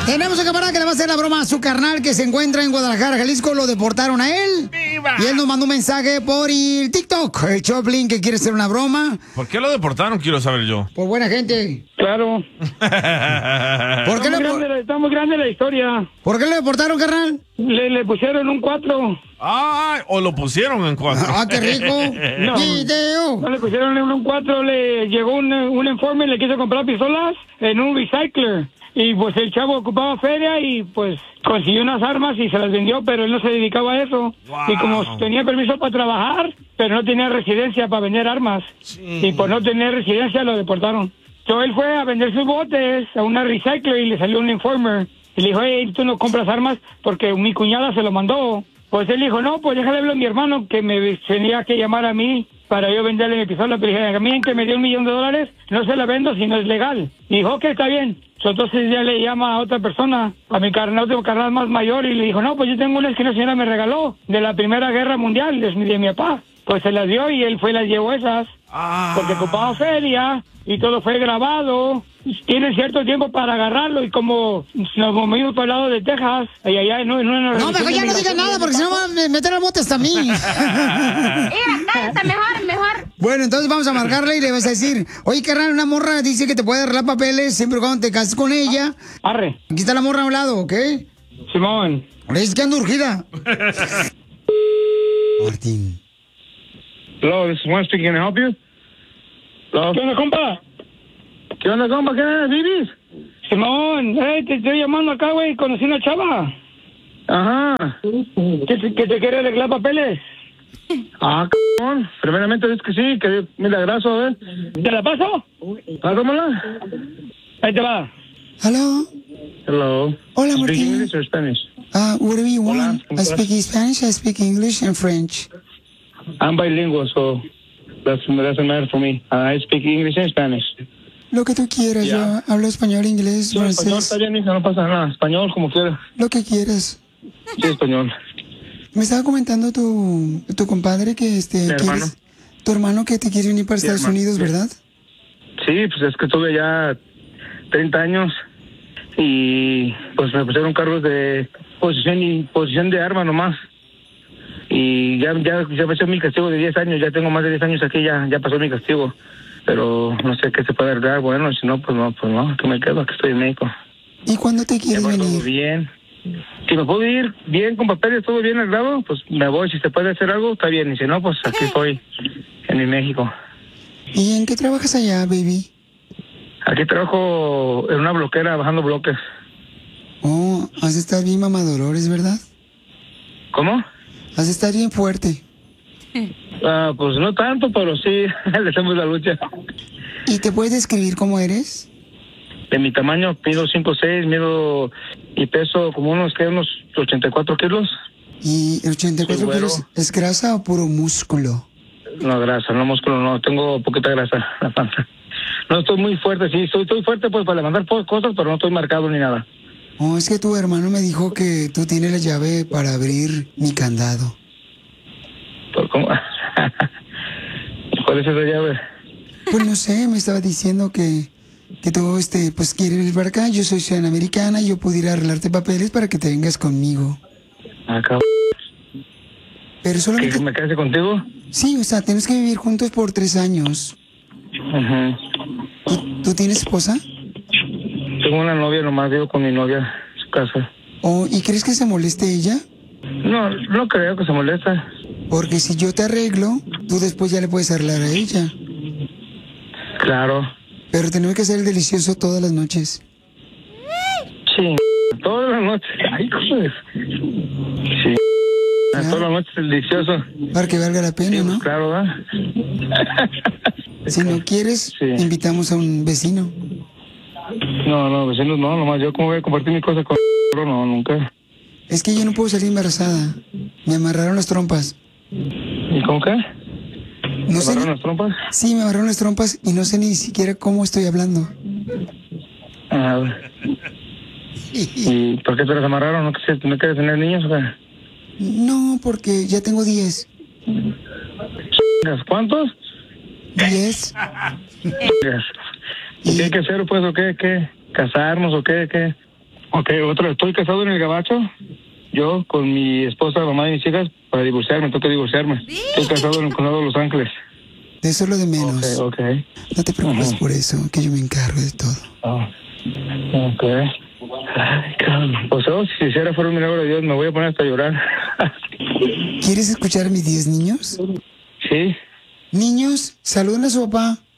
Tenemos un camarada que le va a hacer la broma a su carnal que se encuentra en Guadalajara, Jalisco. Lo deportaron a él. ¡Viva! Y él nos mandó un mensaje por el TikTok. El Choplin que quiere hacer una broma. ¿Por qué lo deportaron? Quiero saber yo. Por buena gente. Claro. ¿Por qué está muy grande la historia. ¿Por qué le deportaron, carnal? Le pusieron un 4. Ah, o lo pusieron en 4. Ah, qué rico. No, no le pusieron un 4, le llegó un informe, le quiso comprar pistolas en un recycler. Y pues el chavo ocupaba feria y pues consiguió unas armas y se las vendió, pero él no se dedicaba a eso. Wow. Y como tenía permiso para trabajar, pero no tenía residencia para vender armas. Sí. Y por no tener residencia lo deportaron. Entonces él fue a vender sus botes a una recycler y le salió un informer. Y le dijo, hey, tú no compras armas porque mi cuñada se lo mandó. Pues él dijo, no, pues déjale hablar a mi hermano que me tenía que llamar a mí para yo venderle mi pistola. Pero dije, a mí que me dio $1 millón, no se la vendo si no es legal. Y dijo, ok, está bien. Entonces ya le llama a otra persona, a mi carnal, otro carnal más mayor, y le dijo, no, pues yo tengo unas que una señora me regaló de la Primera Guerra Mundial, de mi papá. Pues se las dio y él fue y las llevó esas, porque ocupaba feria y todo fue grabado. Tiene cierto tiempo para agarrarlo y como nos movimos para el lado de Texas, allá no, mejor ya no digas nada porque si no van a meter al bote hasta a mí. Mira, cállate, mejor. Bueno, entonces vamos a marcarle y le vas a decir, oye, carnal, una morra dice que te puede arreglar papeles siempre y cuando te cases con ella. Arre. Aquí está la morra a un lado, ¿ok? Simón. Es que ando urgida. Martín. Hello, this is Juan speaking. Can I help you? Hello. ¿Qué onda, compa? ¿Qué onda, compa? ¿Qué onda, Vivis? Simón, te estoy llamando acá, güey. Conocí una chava. Ajá. ¿Que te quiere arreglar papeles? Ah, cabrón. Primeramente es que sí, que milagroso, ¿eh? ¿Te la paso? Pásamela. Ahí te va. Hello. Hello. Hola, Speak Martín. English or Spanish? Whatever you want. Hola, I speak Spanish, I speak English and French. I'm bilingual, so doesn't matter for me. I speak English and Spanish. Lo que tú quieras, yo hablo español, inglés, francés. Español está bien, hija, no pasa nada. Español, como quieras. Lo que quieras. Sí, español. Me estaba comentando tu compadre que tu hermano que te quiere unir para Estados Unidos, ¿verdad? Sí, pues es que tuve ya 30 años y pues me pusieron cargos de posesión de arma nomás. Y ya pasó mi castigo de 10 años, ya tengo más de 10 años aquí, ya pasó mi castigo. Pero no sé qué se puede arreglar, bueno, si no, pues no, que me quedo, que estoy en México. ¿Y cuándo te quieres venir? Todo bien. Si me puedo ir bien con papeles, todo bien arreglado, pues me voy. Si se puede hacer algo, está bien. Y si no, pues aquí estoy, en mi México. ¿Y en qué trabajas allá, baby? Aquí trabajo en una bloquera, bajando bloques. Oh, has de estar bien mamadolores, ¿verdad? ¿Cómo? Has de estar bien fuerte. Pues no tanto, pero sí, le hacemos la lucha. ¿Y te puedes describir cómo eres? De mi tamaño, mido 5'6", mido y peso como unos 84 kilos. ¿Y 84 kilos es grasa o puro músculo? No, grasa, no músculo, no, tengo poquita grasa en la panza. No estoy muy fuerte, sí, estoy fuerte pues para levantar cosas, pero no estoy marcado ni nada. Oh, es que tu hermano me dijo que tú tienes la llave para abrir mi candado. ¿Por cómo? ¿Cuál es esa llave? Pues no sé, me estaba diciendo que tú, pues quieres venir para acá. Yo soy ciudadana americana y yo pudiera arreglarte papeles para que te vengas conmigo. Acá. Pero solamente... ¿Que me case contigo? Sí, o sea, tenemos que vivir juntos por 3 años. Ajá. ¿Tú tienes esposa? Tengo una novia, nomás vivo con mi novia en su casa. Oh, ¿y crees que se moleste ella? No creo que se molesta. Porque si yo te arreglo, tú después ya le puedes arreglar a ella. Claro. Pero tenemos que hacer el delicioso todas las noches. Sí, todas las noches. Ay, joder. Sí. Claro. Todas las noches el delicioso. Para que valga la pena, sí, ¿no? Claro, ¿verdad? Si no quieres, invitamos a un vecino. No, vecinos no, nomás yo como voy a compartir mi cosa con... No, nunca. Es que yo no puedo salir embarazada. Me amarraron las trompas. ¿Y cómo qué? No sé. ¿Me amarraron las trompas? Sí, me amarraron las trompas y no sé ni siquiera cómo estoy hablando. ¿Y por qué te las amarraron? ¿No quieres tener niños o qué? No, porque ya tengo 10. ¿Cuántos? 10. ¿Y qué hay que hacer, pues, o qué? ¿Casarnos o qué? Ok, estoy casado en el Gabacho. Yo con mi esposa, mamá de mis hijas, para divorciarme, tengo que divorciarme. Estoy casado en el condado de Los Ángeles. Eso es lo de menos. Ok. No te preocupes por eso, que yo me encargo de todo. Ok. Ay, pues si hiciera fuera un milagro de Dios, me voy a poner hasta a llorar. ¿Quieres escuchar a mis 10 niños? Sí. Niños, saluden a su papá.